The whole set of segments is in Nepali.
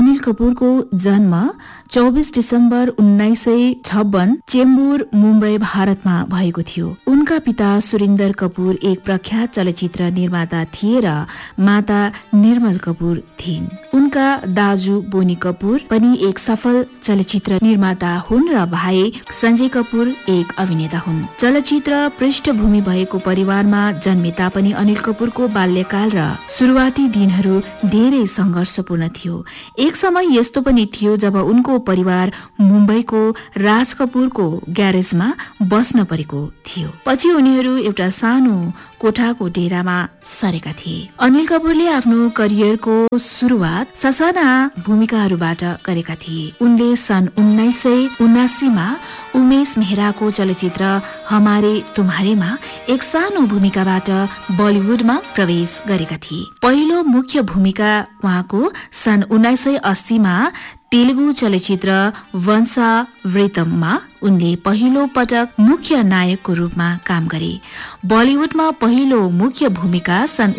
अनिल कपूरको जन्म 24 डिसेम्बर 1956 चेम्बुर, मुम्बई, भारतमा भएको थियो। उनका पिता सुरिन्दर कपूर एक प्रख्यात चलचित्र निर्माता थिए र माता निर्मल कपूर थिइन्। उनका दाजु बोनी कपूर पनि एक सफल चलचित्र निर्माता हुन् र भाइ सञ्जय कपूर एक अभिनेता हुन्। चलचित्र पृष्ठभूमि भएको परिवारमा जन्मे तापनि अनिल कपूरको बाल्यकाल र सुरुवाती दिनहरू धेरै संघर्षपूर्ण थियो। एक समय यस्तो पनि थियो जब उनको परिवार मुम्बईको राज कपूरको ग्यारेजमा बस्न परेको थियो। पछि उनीहरू एउटा सानो कोठाको डेरामा सरेका थिए। अनिल कपूरले आफ्नो करियरको सुरुवात ससाना भूमिकाहरूबाट गरेका थिए। उनले सन् 1979 मा उमेश मेहराको चलचित्र हमारे तुम्हारेमा एक सानो भूमिकाबाट बलिउडमा प्रवेश गरेका थिए। पहिलो मुख्य भूमिका उहाँको सन् 1980 मा तेलुगु चलचित्र वंशावृतममा उनले पहिलो पटक मुख्य नायकको रूपमा काम गरे। बलिउडमा पहिलो मुख्य भूमिका सन्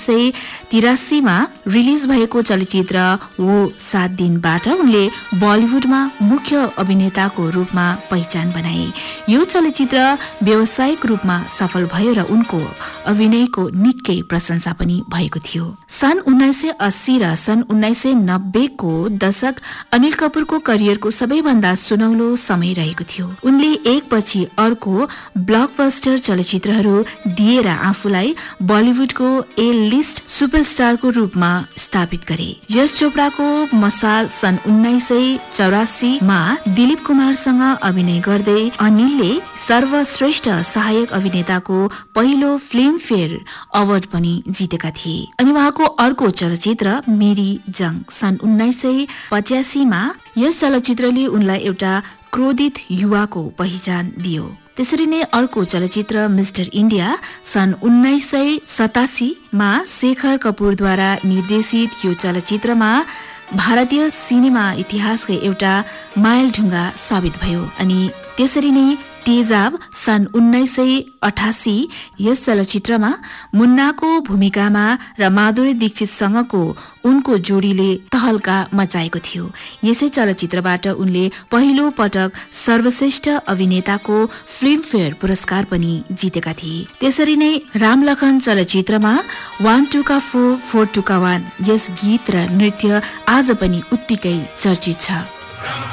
1983 मा रिलिज भएको चलचित्र वो 7 दिनबाट उनले बलिउडमा मुख्य अभिनेताको रूपमा पहिचान बनाए। यो चलचित्र व्यावसायिक रूपमा सफल भयो र उनको अभिनयको निकै प्रशंसा पनि भएको थियो। सन् 1980 र सन् 1990 को दशक अनिल कपूरको करियरको सबैभन्दा सुनौलो समय रहेको थियो। उनले एकपछि अर्को ब्लकबस्टर चलचित्रहरू दिएर आफूलाई बलिउडको ए लिस्ट सुपरस्टारको रूपमा स्थापित गरे। यश चोपडाको मसाल सन् 1984 मा दिलीप कुमारसँग अभिनय गर्दै अनिलले सर्वश्रेष्ठ सहायक अभिनेताको पहिलो फिल्म फेयर अवार्ड पनि जितेका थिए। अनि उहाँको अर्को चलचित्र मेरी जंग सन् 1985 मा यस चलचित्रले उनलाई एउटा क्रोधित युवाको पहिचान दियो। त्यसरी नै अर्को चलचित्र मिस्टर इन्डिया सन् 1987 मा शेखर कपूरद्वारा निर्देशित यो चलचित्रमा भारतीय सिनेमा इतिहासकै एउटा माइलढुङ्गा साबित भयो। अनि त्यसरी नै तेजाब सन् 1988 यस चलचित्रमा मुन्नाको भूमिकामा र माधुरी दीक्षितसँगको उनको जोडीले तहल्का मचाएको थियो। यसै चलचित्रबाट उनले पहिलो पटक सर्वश्रेष्ठ अभिनेताको फिल्मफेयर पुरस्कार पनि जितेका थिए। त्यसरी नै रामलखन चलचित्रमा 1 टुका 4 4 टुका 1 यस गीत र नृत्य आज पनि उत्तिकै चर्चित छ।